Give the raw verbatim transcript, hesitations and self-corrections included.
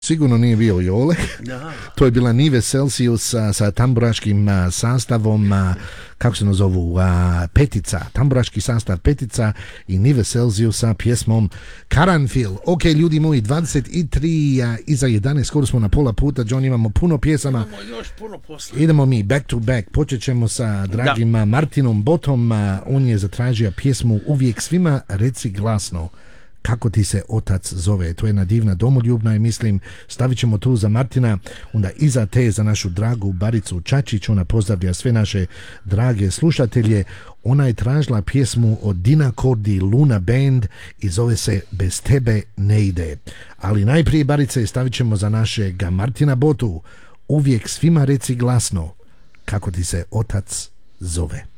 Sigurno nije bio Jole. Da. To je bila Nive Celsius sa, sa tamburaškim a, sastavom, a, kako se nazovu, a, Petica, tamburaški sastav Petica i Nive Celsius sa pjesmom Karanfil. Ok, ljudi moji, dvadeset tri a, iza jedanaest, skoro smo na pola puta. John, imamo puno pjesama. Imamo još puno posla. Idemo mi back to back. Počet ćemo sa dragim da. Martinom Botom. A, on je zatražio pjesmu Uvijek svima reci glasno kako ti se otac zove. To je jedna divna domoljubna i mislim stavit ćemo tu za Martina, onda iza te za našu dragu Baricu Čačić. Ona pozdravlja sve naše drage slušatelje. Ona je tražila pjesmu od Dina Kordi Luna Band i zove se Bez tebe ne ide. Ali najprije, Barice, stavit ćemo za našega Martina Botu Uvijek svima reci glasno kako ti se otac zove.